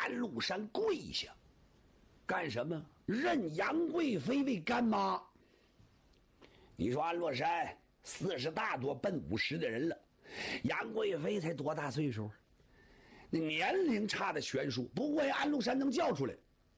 安禄山跪下，干什么？认杨贵妃为干妈。你说安禄山40大多奔50的人了，杨贵妃才多大岁数？那年龄差的悬殊。不过安禄山能叫出来，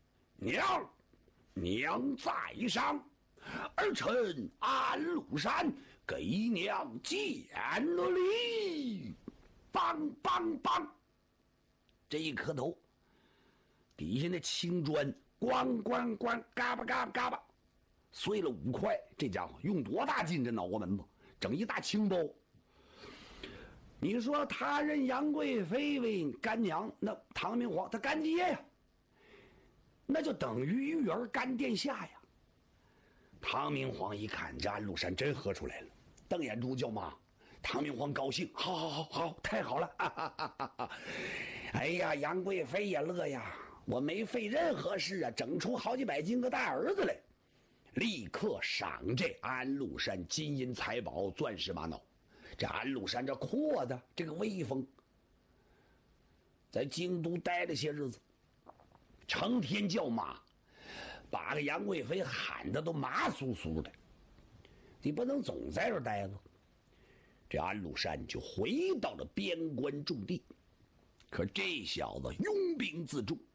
娘在上，儿臣安禄山给娘见了礼。梆梆梆，这一磕头，底下那青砖咣咣咣，嘎巴嘎巴嘎巴，碎了5块。这家伙用多大劲，这脑瓜门子整一大青包。你说他认杨贵妃为干娘，那唐明皇他干爹呀，那就等于育儿干殿下呀。唐明皇一看这安禄山真喝出来了，瞪眼珠叫妈。唐明皇高兴，好，太好了！哎呀，杨贵妃也乐呀，我没费任何事啊，整出好几百斤个大儿子来，立刻赏这安禄山金银财宝、钻石玛瑙。这安禄山这阔的这个威风，在京都待了些日子，成天叫妈，把个杨贵妃喊得都麻酥酥的。你不能总在这待着。这安禄山就回到了边关驻地，可这小子拥兵自重。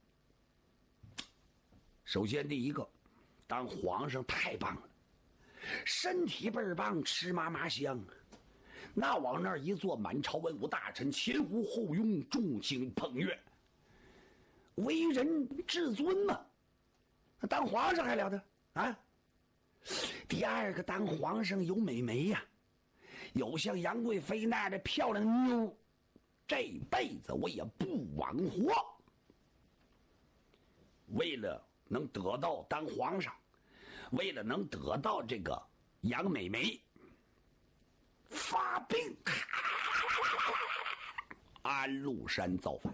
首先第一个，当皇上太棒了，身体倍儿棒，吃嘛嘛香，那往那儿一坐，满朝文武大臣前呼后拥，众星捧月，为人至尊嘛。当皇上还了得啊？第二个，当皇上有美眉呀，有像杨贵妃那样的漂亮妞，这辈子我也不枉活。为了能得到当皇上，为了能得到这个杨美眉，发兵，安禄山造反。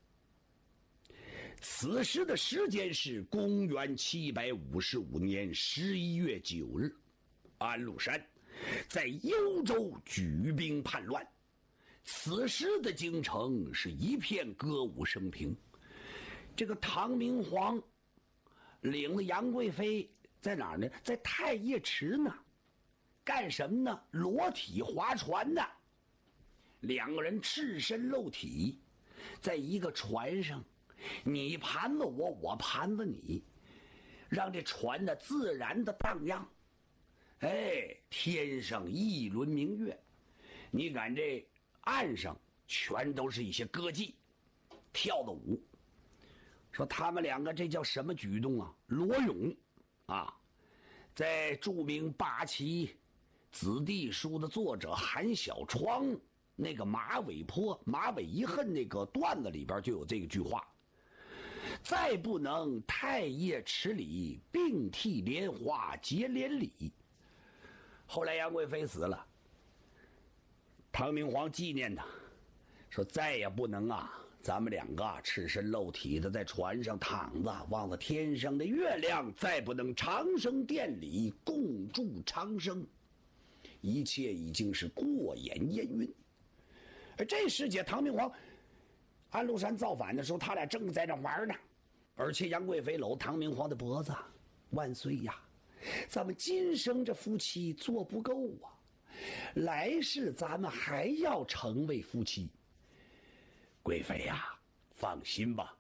此时的时间是公元755年11月9日，安禄山在幽州举兵叛乱。此时的京城是一片歌舞升平。这个唐明皇领了杨贵妃在哪儿呢？在太液池呢。干什么呢？裸体划船呢。两个人赤身露体，在一个船上，你盘子我，我盘子你，让这船呢自然的荡漾。哎，天上一轮明月，你看这岸上全都是一些歌妓跳的舞。说他们两个这叫什么举动啊？裸泳啊！在著名八旗子弟书的作者韩小窗那个马尾坡马尾一恨那个段子里边就有这个句话：再不能太液池里，并替莲花结连理。后来杨贵妃死了，唐明皇纪念他，说再也不能啊，咱们两个赤身露体的在船上躺着，望着天上的月亮，再不能长生殿里共祝长生，一切已经是过眼烟云。而这时节，唐明皇安禄山造反的时候，他俩正在那玩呢，而且杨贵妃搂唐明皇的脖子，万岁呀，咱们今生这夫妻做不够啊，来世咱们还要成为夫妻。贵妃呀，放心吧，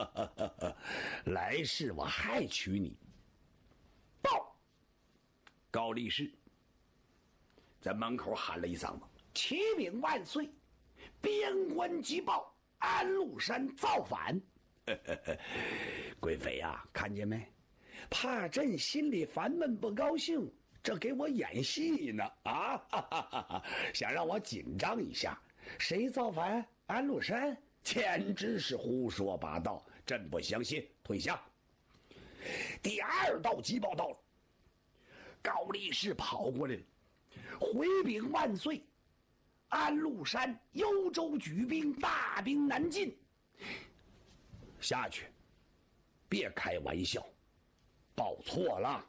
来世我还娶你。报！高力士在门口喊了一嗓子：“启禀万岁，边关急报，安禄山造反。”贵妃呀，看见没？怕朕心里烦闷不高兴，这给我演戏呢啊！想让我紧张一下。谁造反？安禄山？简直是胡说八道，朕不相信，退下。第二道急报到了，高力士跑过来了，回禀万岁，安禄山幽州举兵，大兵南进。下去，别开玩笑，报错了。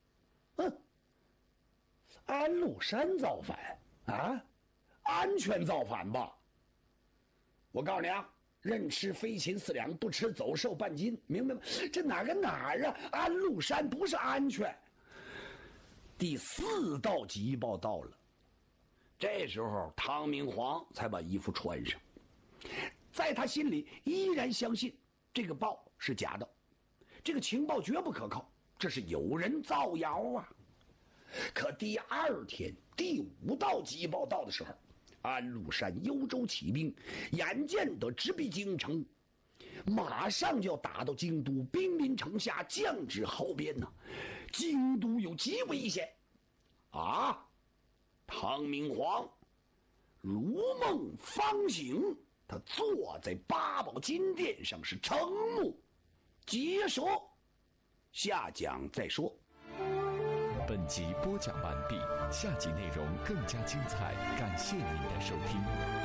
安禄山造反啊？安全造反吧？我告诉你啊， 人吃肥禽4两，不吃走兽半斤，明白吗？这哪儿啊？安禄山不是安全。第4道急报到了，这时候唐明皇才把衣服穿上，在他心里依然相信这个报是假的，这个情报绝不可靠，这是有人造谣啊。可第2天第5道急报到的时候，安禄山幽州起兵，眼见得直逼京城，马上就要打到京都，兵临城下，将至后边呢，京都有极危险啊！唐明皇如梦方醒，他坐在八宝金殿上，是瞠目结舌。下讲再说。 本集播讲完毕，下集内容更加精彩，感谢您的收听。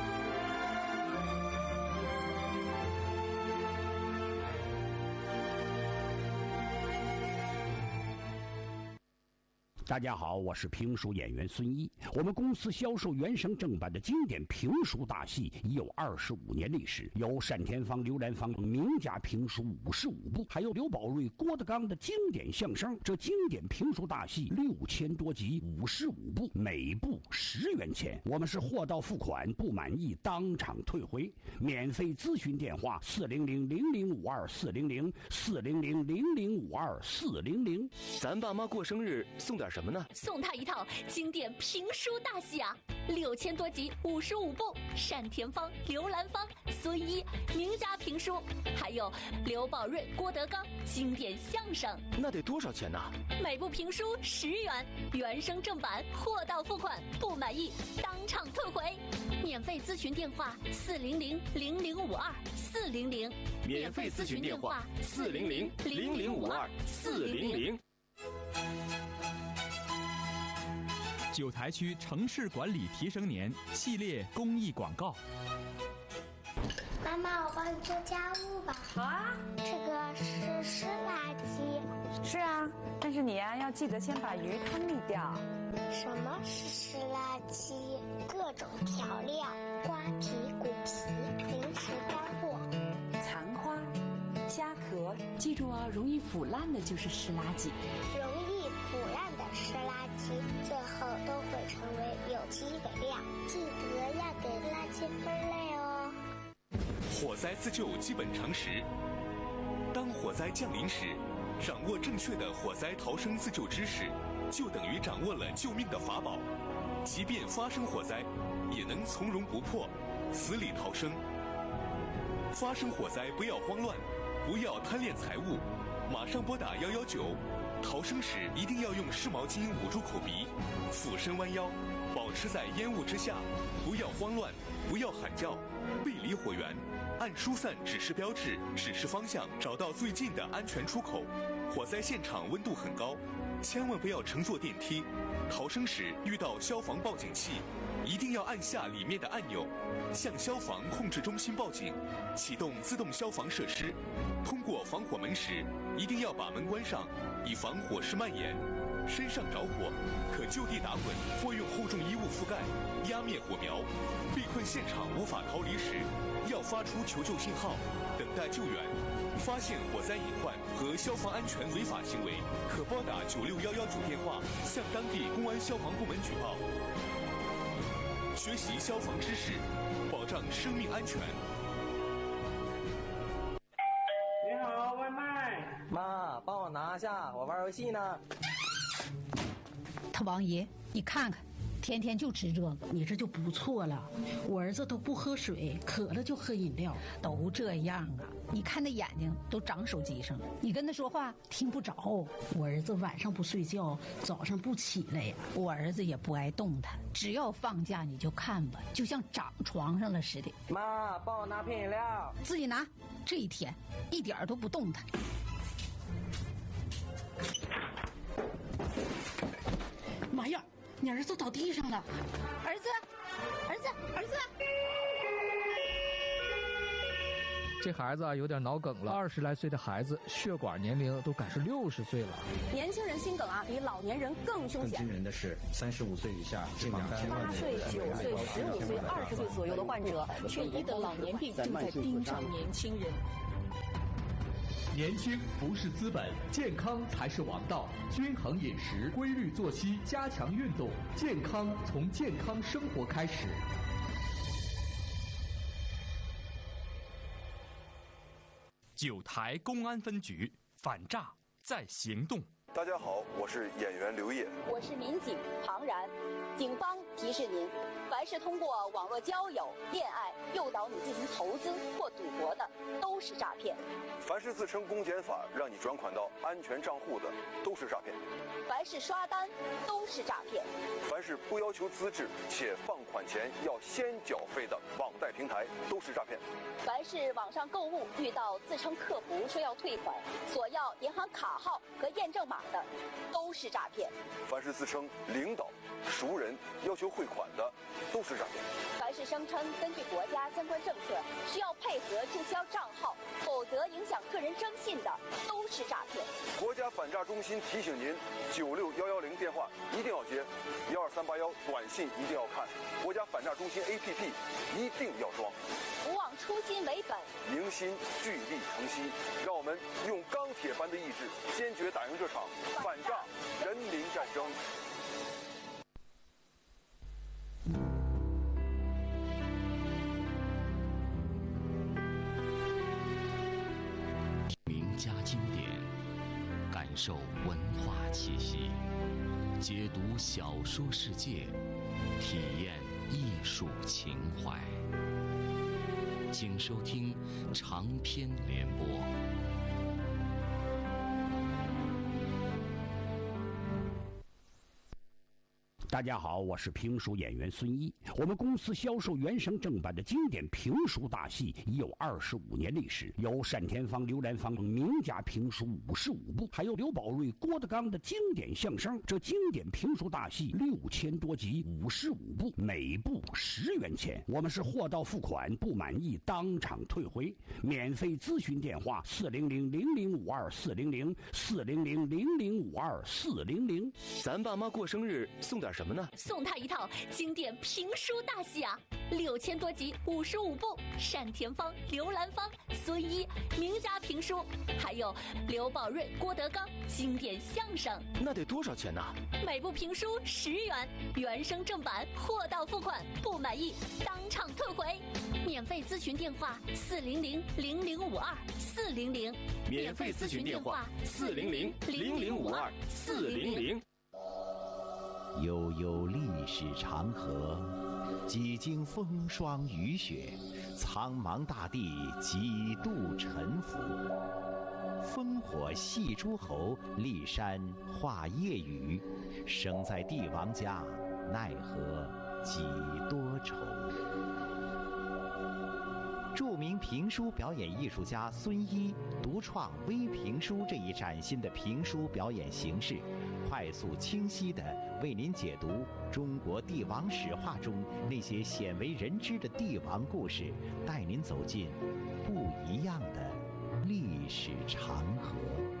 大家好，我是评书演员孙一。我们公司销售原声正版的经典评书大戏已有25年历史，有单田芳、刘兰芳名家评书55部，还有刘宝瑞、郭德纲的经典相声。这经典评书大戏6000多集，55部，每部10元钱。我们是货到付款，不满意当场退回。免费咨询电话400-0052-400，400-0052-400。 咱爸妈过生日送点什么呢？ 送他一套经典评书大戏啊，6000多集，55部，单田芳、刘兰芳、孙一名家评书，还有刘宝瑞、郭德纲经典相声。 那得多少钱呢？ 每部评书10元，原声正版，货到付款，不满意当场退回。免费咨询电话400-0052-400， 免费咨询电话400-0052-400。 九台区城市管理提升年系列公益广告。 妈妈，我帮你做家务吧。 好啊。 这个是湿垃圾。 是啊，但是你呀，要记得先把鱼汤沥掉。 什么是湿垃圾？各种调料、瓜皮、骨皮、零食干货、 残花、虾壳，记住哦，容易腐烂的就是湿垃圾。 容易腐烂的湿垃圾，最后都会成为有机肥料。记得要给垃圾分类哦。 火灾自救基本常识：当火灾降临时，掌握正确的火灾逃生自救知识，就等于掌握了救命的法宝。即便发生火灾，也能从容不迫，死里逃生。发生火灾不要慌乱，不要贪恋财物，马上拨打119。逃生时一定要用湿毛巾捂住口鼻，俯身弯腰，保持在烟雾之下，不要慌乱，不要喊叫，背离火源，按疏散指示标志指示方向，找到最近的安全出口。火灾现场温度很高，千万不要乘坐电梯。逃生时遇到消防报警器，一定要按下里面的按钮，向消防控制中心报警，启动自动消防设施。通过防火门时，一定要把门关上，以防火势蔓延。身上着火，可就地打滚或用厚重衣物覆盖，压灭火苗。被困现场无法逃离时，要发出求救信号，等待救援。发现火灾隐患和消防安全违法行为，可拨打96119电话，向当地公安消防部门举报。学习消防知识，保障生命安全。 你好，外卖。 妈，帮我拿下，我玩游戏呢。 他王爷，你看看，天天就吃这个， 你这就不错了。我儿子都不喝水，渴了就喝饮料， 都这样啊。你看那眼睛都长手机上了，你跟他说话听不着。 我儿子晚上不睡觉，早上不起来呀。 我儿子也不爱动弹，只要放假你就看吧，就像长床上了似的。 妈，帮我拿瓶饮料。 自己拿。这一天一点都不动弹。 妈呀，你儿子倒地上了！ 儿子，儿子，儿子！ 这孩子有点脑梗了，20来岁的孩子血管年龄都赶上60岁了。 年轻人心梗比老年人更凶险。 更惊人的是，35岁以下这 8岁、9岁、15岁、20岁左右的患者， 却疑得老年病正在盯上年轻人。 年轻不是资本，健康才是王道。均衡饮食，规律作息，加强运动，健康从健康生活开始。 9台公安分局反诈在行动。 大家好，我是演员刘烨， 我是民警庞然。警方提示您，凡是通过网络交友、恋爱诱导你进行投资或赌博的，都是诈骗。 凡是自称公检法让你转款到安全账户的，都是诈骗。 凡是刷单，都是诈骗。 凡是不要求资质且放款前要先缴费的网贷平台，都是诈骗。 凡是网上购物遇到自称客服说要退款，索要银行卡号和验证码的，都是诈骗。 凡是自称领导、熟人要求汇款的，都是诈骗。 凡是声称根据国家相关政策需要配合注销账号，否则影响个人征信的，都是诈骗。 国家反诈中心提醒您：96110电话一定要接，12381短信一定要看，国家反诈中心 APP 一定要装。 不忘初心为本， 凝心聚力诚心，让我们用钢铁般的意志，坚决打赢这场反诈人民战争。 名家经典，感受文化气息，解读小说世界，体验艺术情怀。请收听长篇联播。 大家好，我是评书演员孙一。我们公司销售原声正版的经典评书大戏已有25年历史，有单田芳、刘兰芳名家评书55部，还有刘宝瑞、郭德纲的经典相声。这经典评书大戏6000多集，55部，每部10元钱。我们是货到付款，不满意当场退回。免费咨询电话：400-0052-400，400-0052-400。 咱爸妈过生日送点什么呢？ 送他一套经典评书大戏啊，6000多集，55部，单田芳、刘兰芳、孙一名家评书，还有刘宝瑞、郭德纲经典相声。 那得多少钱呢？ 每部评书10元，原声正版，货到付款，不满意当场退回。免费咨询电话：400-0052-400。 免费咨询电话：400-0052-400。 悠悠历史长河，几经风霜雨雪，苍茫大地几度沉浮。烽火戏诸侯，骊山画夜雨。生在帝王家，奈何几多愁。著名评书表演艺术家孙一独创微评书这一崭新的评书表演形式，快速清晰地为您解读中国帝王史话中那些鲜为人知的帝王故事，带您走进不一样的历史长河。